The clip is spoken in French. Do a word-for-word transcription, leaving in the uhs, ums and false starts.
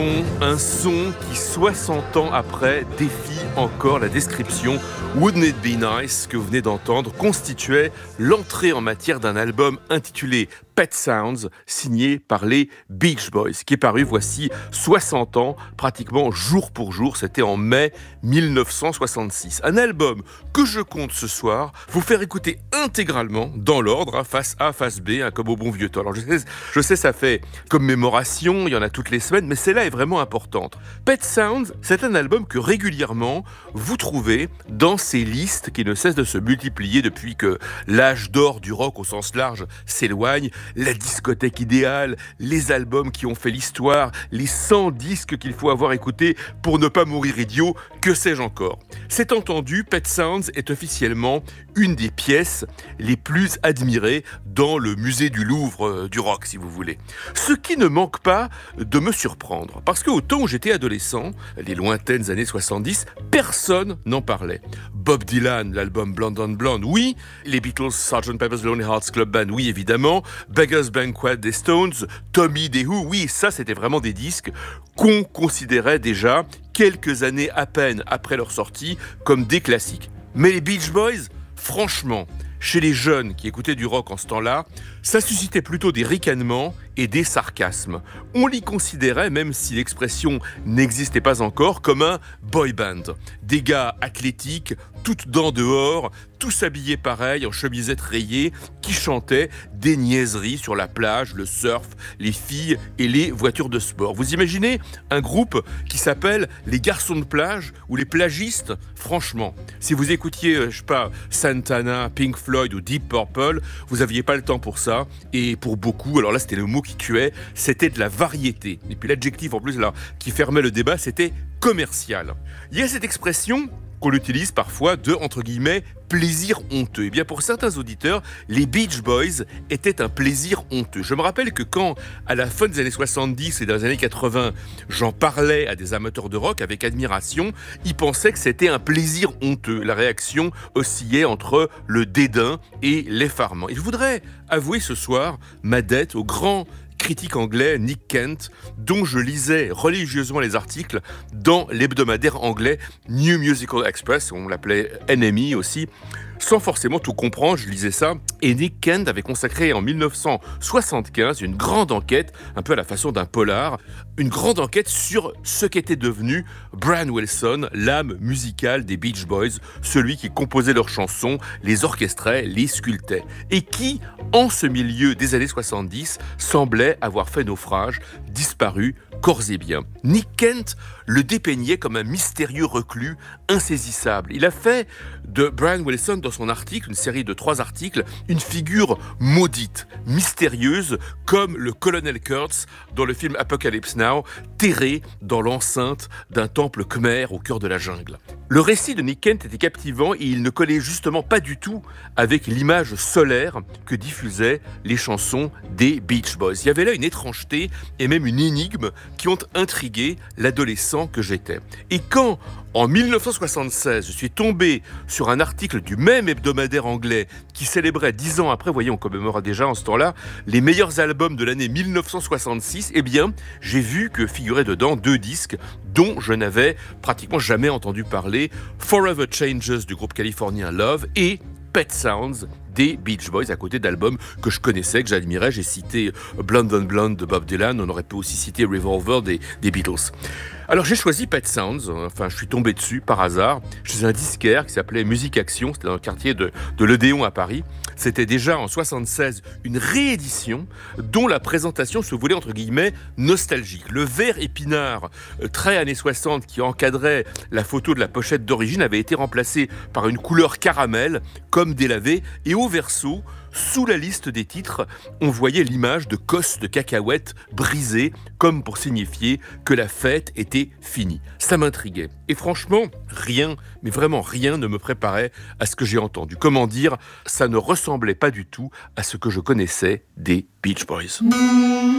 Un son qui, soixante ans après, défie encore la description. Wouldn't It Be Nice, que vous venez d'entendre, constituait l'entrée en matière d'un album intitulé Pet Sounds, signé par les Beach Boys, qui est paru voici soixante ans, pratiquement jour pour jour. C'était en mai mille neuf cent soixante-six. Un album que je compte ce soir vous faire écouter intégralement, dans l'ordre, hein, face A, face B, hein, comme au bon vieux temps. Alors je sais, je sais, ça fait commémoration, il y en a toutes les semaines, mais celle-là est vraiment importante. Pet Sounds, c'est un album que régulièrement vous trouvez dans ces listes qui ne cessent de se multiplier depuis que l'âge d'or du rock au sens large s'éloigne. La discothèque idéale, les albums qui ont fait l'histoire, les cent disques qu'il faut avoir écoutés pour ne pas mourir idiot, que sais-je encore. C'est entendu, Pet Sounds est officiellement une des pièces les plus admirées dans le musée du Louvre euh, du rock, si vous voulez. Ce qui ne manque pas de me surprendre, parce qu'au temps où j'étais adolescent, les lointaines années soixante-dix, personne n'en parlait. Bob Dylan, l'album Blonde on Blonde, oui. Les Beatles, sergeant Pepper's Lonely Hearts Club Band, oui évidemment. Beggar's Banquet des Stones, Tommy des Who, oui, ça c'était vraiment des disques qu'on considérait déjà, quelques années à peine après leur sortie, comme des classiques. Mais les Beach Boys, franchement, chez les jeunes qui écoutaient du rock en ce temps-là, ça suscitait plutôt des ricanements et des sarcasmes. On l'y considérait, même si l'expression n'existait pas encore, comme un boy band. Des gars athlétiques, toutes dents dehors, tous habillés pareil, en chemisette rayée, qui chantaient des niaiseries sur la plage, le surf, les filles et les voitures de sport. Vous imaginez un groupe qui s'appelle les garçons de plage ou les plagistes? Franchement, si vous écoutiez, je sais pas, Santana, Pink Floyd ou Deep Purple, vous n'aviez pas le temps pour ça. Et pour beaucoup, alors là c'était le mot qui tuait, c'était de la variété. Et puis l'adjectif en plus là, qui fermait le débat, c'était commercial. Il y a cette expression qu'on utilise parfois de, entre guillemets, plaisir honteux. Eh bien, pour certains auditeurs, les Beach Boys étaient un plaisir honteux. Je me rappelle que quand, à la fin des années soixante-dix et dans les années quatre-vingts, j'en parlais à des amateurs de rock avec admiration, ils pensaient que c'était un plaisir honteux. La réaction oscillait entre le dédain et l'effarement. Et je voudrais avouer ce soir ma dette au grand critique anglais Nick Kent, dont je lisais religieusement les articles dans l'hebdomadaire anglais New Musical Express, on l'appelait N M E aussi, sans forcément tout comprendre, je lisais ça. Et Nick Kent avait consacré en mille neuf cent soixante-quinze une grande enquête, un peu à la façon d'un polar, une grande enquête sur ce qu'était devenu Brian Wilson, l'âme musicale des Beach Boys, celui qui composait leurs chansons, les orchestrait, les sculptait, et qui, en ce milieu des années soixante-dix, semblait avoir fait naufrage, disparu corps et biens. Nick Kent le dépeignait comme un mystérieux reclus, insaisissable. Il a fait de Brian Wilson, dans son article, une série de trois articles, une figure maudite, mystérieuse, comme le colonel Kurtz dans le film Apocalypse Now, terré dans l'enceinte d'un temple khmer au cœur de la jungle. Le récit de Nick Kent était captivant et il ne collait justement pas du tout avec l'image solaire que diffusaient les chansons des Beach Boys. Il y avait là une étrangeté et même une énigme qui ont intrigué l'adolescent que j'étais. Et quand, en mille neuf cent soixante-seize, je suis tombé sur un article du même hebdomadaire anglais qui célébrait dix ans après, vous voyez, on commémore déjà en ce temps-là, les meilleurs albums de l'année mille neuf cent soixante-six, eh bien, j'ai vu que figuraient dedans deux disques dont je n'avais pratiquement jamais entendu parler, Forever Changes du groupe californien Love et Pet Sounds des Beach Boys, à côté d'albums que je connaissais, que j'admirais. J'ai cité Blonde on Blonde de Bob Dylan, on aurait pu aussi citer Revolver des, des Beatles. Alors j'ai choisi Pet Sounds, enfin je suis tombé dessus par hasard, chez un disquaire qui s'appelait Musique Action, c'était dans le quartier de, de l'Odéon à Paris. C'était déjà en soixante-seize une réédition dont la présentation se voulait entre guillemets nostalgique. Le vert épinard, très années soixante, qui encadrait la photo de la pochette d'origine avait été remplacé par une couleur caramel, comme délavé, et au verso, sous la liste des titres, on voyait l'image de cosses de cacahuètes brisées, comme pour signifier que la fête était finie. Ça m'intriguait. Et franchement, rien, mais vraiment rien ne me préparait à ce que j'ai entendu. Comment dire, ça ne ressemblait pas du tout à ce que je connaissais des Beach Boys.